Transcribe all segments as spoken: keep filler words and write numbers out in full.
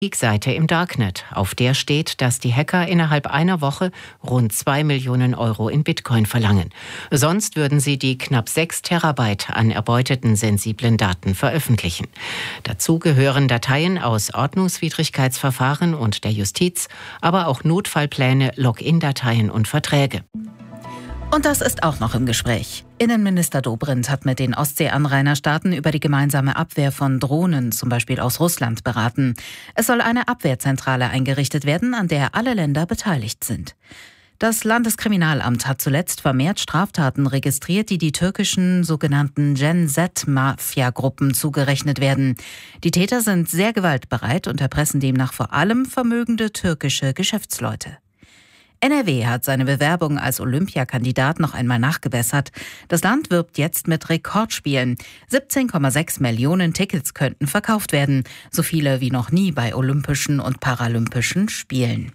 Seite im Darknet. Auf der steht, dass die Hacker innerhalb einer Woche rund zwei Millionen Euro in Bitcoin verlangen. Sonst würden sie die knapp sechs Terabyte an erbeuteten sensiblen Daten veröffentlichen. Dazu gehören Dateien aus Ordnungswidrigkeitsverfahren und der Justiz, aber auch Notfallpläne, Login-Dateien und Verträge. Und das ist auch noch im Gespräch. Innenminister Dobrindt hat mit den Ostsee-Anrainerstaaten über die gemeinsame Abwehr von Drohnen, zum Beispiel aus Russland, beraten. Es soll eine Abwehrzentrale eingerichtet werden, an der alle Länder beteiligt sind. Das Landeskriminalamt hat zuletzt vermehrt Straftaten registriert, die die türkischen sogenannten Gen-Z-Mafia-Gruppen zugerechnet werden. Die Täter sind sehr gewaltbereit und erpressen demnach vor allem vermögende türkische Geschäftsleute. N R W hat seine Bewerbung als Olympiakandidat noch einmal nachgebessert. Das Land wirbt jetzt mit Rekordspielen. siebzehn Komma sechs Millionen Tickets könnten verkauft werden. So viele wie noch nie bei Olympischen und Paralympischen Spielen.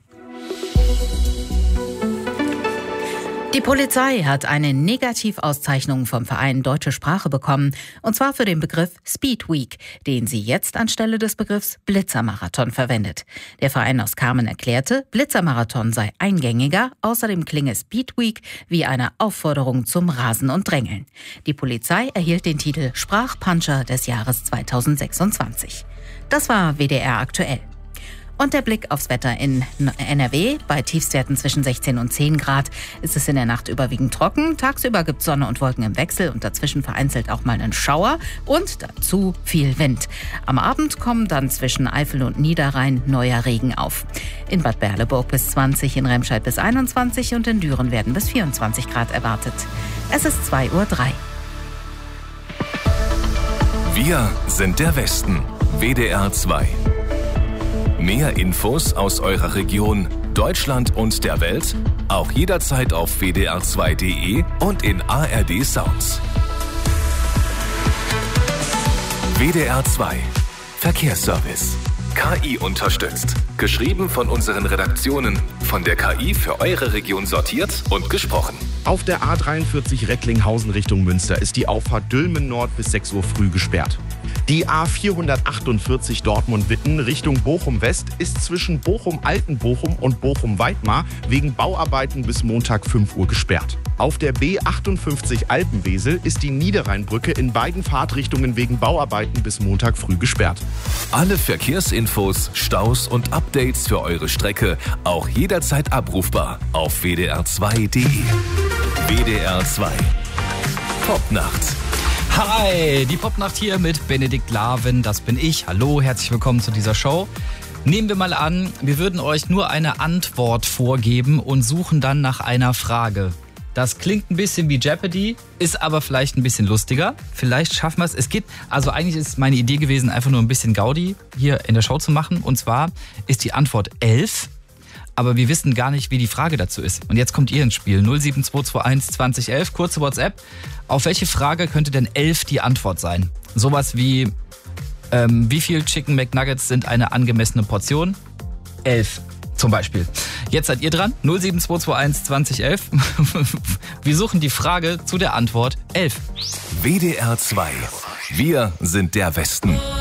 Die Polizei hat eine Negativauszeichnung vom Verein Deutsche Sprache bekommen, und zwar für den Begriff Speed Week, den sie jetzt anstelle des Begriffs Blitzermarathon verwendet. Der Verein aus Kamen erklärte, Blitzermarathon sei eingängiger, außerdem klinge Speed Week wie eine Aufforderung zum Rasen und Drängeln. Die Polizei erhielt den Titel Sprachpuncher des Jahres zweitausendsechsundzwanzig. Das war W D R aktuell. Und der Blick aufs Wetter in N R W. Bei Tiefstwerten zwischen sechzehn und zehn Grad ist es in der Nacht überwiegend trocken. Tagsüber gibt es Sonne und Wolken im Wechsel und dazwischen vereinzelt auch mal einen Schauer und dazu viel Wind. Am Abend kommen dann zwischen Eifel und Niederrhein neuer Regen auf. In Bad Berleburg bis zwanzig, in Remscheid bis einundzwanzig und in Düren werden bis vierundzwanzig Grad erwartet. Es ist zwei Uhr drei. Wir sind der Westen. W D R zwei. Mehr Infos aus eurer Region, Deutschland und der Welt, auch jederzeit auf w d r zwei punkt d e und in A R D Sounds. W D R zwei Verkehrsservice. K I unterstützt. Geschrieben von unseren Redaktionen. Von der K I für eure Region sortiert und gesprochen. Auf der A dreiundvierzig Recklinghausen Richtung Münster ist die Auffahrt Dülmen Nord bis sechs Uhr früh gesperrt. Die A vierhundertachtundvierzig Dortmund-Witten Richtung Bochum-West ist zwischen Bochum-Altenbochum und Bochum-Weidmar wegen Bauarbeiten bis Montag fünf Uhr gesperrt. Auf der B achtundfünfzig Alpenwesel ist die Niederrheinbrücke in beiden Fahrtrichtungen wegen Bauarbeiten bis Montag früh gesperrt. Alle Verkehrsinfos, Staus und Updates für eure Strecke auch jederzeit abrufbar auf w d r zwei punkt d e. W D R zwei Popnacht. Hi, die Popnacht hier mit Benedikt Laven, das bin ich. Hallo, herzlich willkommen zu dieser Show. Nehmen wir mal an, wir würden euch nur eine Antwort vorgeben und suchen dann nach einer Frage. Das klingt ein bisschen wie Jeopardy, ist aber vielleicht ein bisschen lustiger. Vielleicht schaffen wir es. Es geht, also eigentlich ist meine Idee gewesen, einfach nur ein bisschen Gaudi hier in der Show zu machen. Und zwar ist die Antwort elf. Aber wir wissen gar nicht, wie die Frage dazu ist. Und jetzt kommt ihr ins Spiel. null sieben zwei zwei eins zwanzig elf, kurze WhatsApp. Auf welche Frage könnte denn elf die Antwort sein? Sowas wie, ähm, wie viel Chicken McNuggets sind eine angemessene Portion? elf zum Beispiel. Jetzt seid ihr dran. null sieben zwei zwei eins zwanzig elf. Wir suchen die Frage zu der Antwort elf. W D R zwei. Wir sind der Westen.